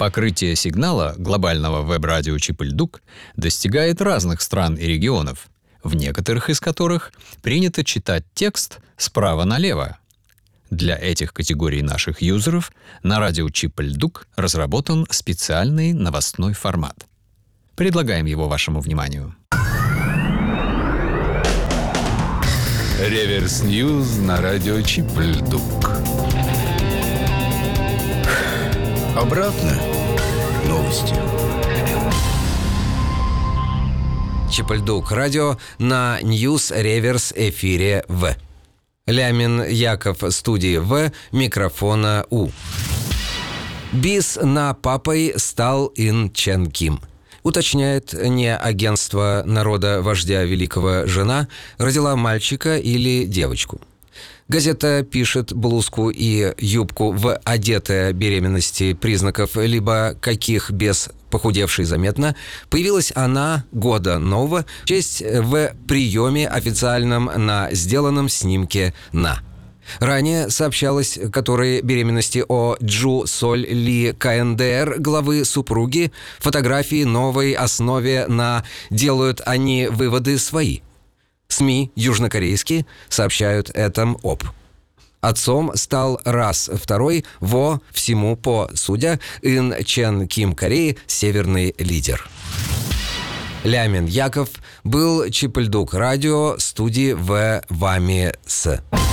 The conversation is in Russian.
Покрытие сигнала глобального веб-радио Чип-и-Ль-Дук достигает разных стран и регионов, в некоторых из которых принято читать текст справа налево. Для этих категорий наших юзеров на радио Чип-и-Ль-Дук разработан специальный новостной формат. Предлагаем его вашему вниманию. Реверс Ньюз на радио Чип-и-Ль-Дук. Обратно новости. Чип-и-Ль-Дук радио на Ньюс Реверс эфире В. Лямин Яков студии В, микрофона У. Бис на папой стал Ин Чен Ким. Уточняет, не агентство народа вождя великого жена родила мальчика или девочку. Газета пишет блузку и юбку в одетая беременности признаков, либо каких без похудевшей заметно. Появилась она года нового в честь в приеме официальном на сделанном снимке на. Ранее сообщалось, которые беременности о Джу Соль Ли КНДР, главы супруги, фотографии новой основе на «делают они выводы свои». СМИ южнокорейские сообщают этом об. Отцом стал раз второй во всему по судя Ин Чен Ким Кореи, северный лидер. Лямин Яков был Чип-и-Ль-Дук радио студии В вами с.